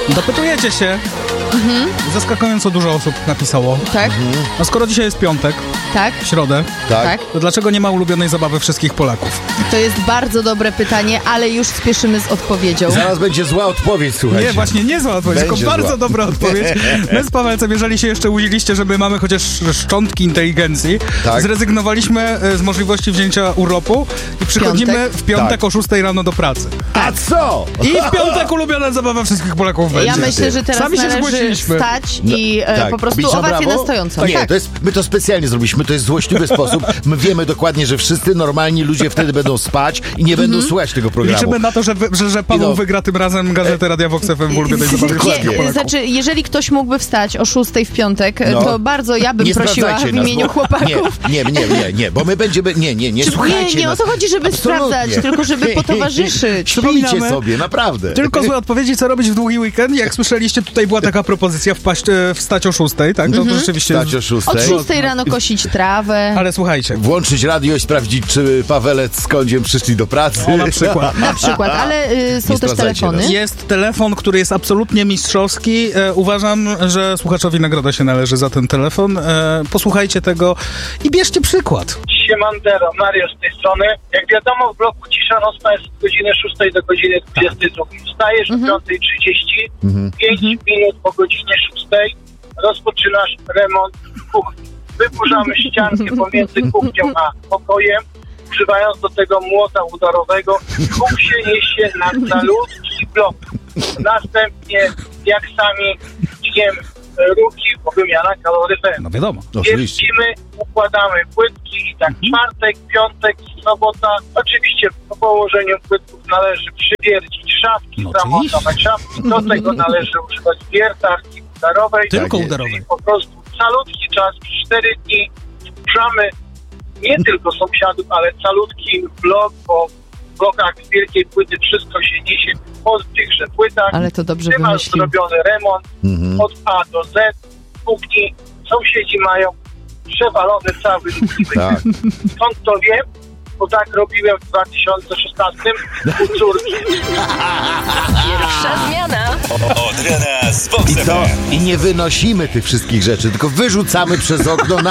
Dopytujecie się. Zaskakująco dużo osób napisało. Tak? A skoro dzisiaj jest piątek, Tak? w środę, Tak. to dlaczego nie ma ulubionej zabawy wszystkich Polaków? To jest bardzo dobre pytanie, ale już spieszymy z odpowiedzią. Zaraz będzie zła odpowiedź, słuchajcie. Nie, właśnie nie zła odpowiedź, tylko Będzie bardzo zła. dobra odpowiedź. My z Pawelcem, jeżeli się jeszcze łudziliście, że my mamy chociaż szczątki inteligencji, Tak. zrezygnowaliśmy z możliwości wzięcia urlopu i przychodzimy w piątek Tak. o 6 rano do pracy. A co? I w piątek ulubiona zabawa wszystkich Polaków będzie. Ja myślę, że teraz Sami się należy zgłosiliśmy. stać i Tak. po prostu Bić na owację brawo? na stojąco. Nie, Tak. my to specjalnie zrobiliśmy, to jest złośliwy sposób. My wiemy dokładnie, że wszyscy normalni ludzie wtedy będą spać i nie będą słuchać tego programu. Liczymy na to, że Paweł No. wygra tym razem gazetę Radia Vox FM w ulubionej zabawie wszystkich Nie, Polaków. znaczy, jeżeli ktoś mógłby wstać o 6 w piątek, No. to bardzo ja bym Nie prosiła sprawdzajcie w nas, imieniu bo- chłopaków. Nie, bo my będziemy... Nie, słuchajcie Nie o nas. to chodzi, żeby Absolutnie. sprawdzać, tylko żeby potowarzyszyć. Śpijcie Przypominamy. sobie, naprawdę. Tylko złe odpowiedzi, co robić w długi weekend. Jak słyszeliście, tutaj była taka propozycja wstać o 6, tak? To rzeczywiście Stać o 6. Od 6 rano kosić trawę. Ale słuchajcie, Włączyć radio i sprawdzić, czy Pawelec z Kądziem przyszli do pracy. o, na przykład. Na przykład, ale są Nie też sprawdzajcie telefony. nas. Jest telefon, który jest absolutnie mistrzowski. Uważam, że słuchaczowi nagroda się należy za ten telefon. Posłuchajcie tego i bierzcie przykład. Siemandero, Mario z tej strony. Jak wiadomo, w bloku cisza nocna jest od godziny 6 do godziny 22. Wstajesz o 5:30, 5 minut po godzinie 6 rozpoczynasz remont kuchni. Wyburzamy ściankę pomiędzy kuchnią a pokojem, używając do tego młota udarowego. Huk się niesie na calutki blok. Następnie, jak sami wiemy, ruki, bo wymiana kaloryferów. No wiadomo. Oczywiście. Jeździmy, układamy płytki i tak czwartek, piątek, sobota. Oczywiście po położeniu płytków należy przywiercić szafki, No zamontować szafki. Do tego należy używać wiertarki udarowej. Tylko jest. udarowej. Po prostu calutki czas, 4 dni wkurzamy nie tylko sąsiadów, ale calutki blok, bo w blokach wielkiej płyty wszystko się niesie po tychże płytach. Ale to dobrze Ty masz wymyślił. zrobiony remont od A do Z kuchni. Sąsiedzi mają przewalony cały długi Tak. Skąd to wiem? Bo tak robiłem w 2016 u córki. Pierwsza zmiana. Od rana z Vox I co? FM. I nie wynosimy tych wszystkich rzeczy, tylko wyrzucamy przez okno na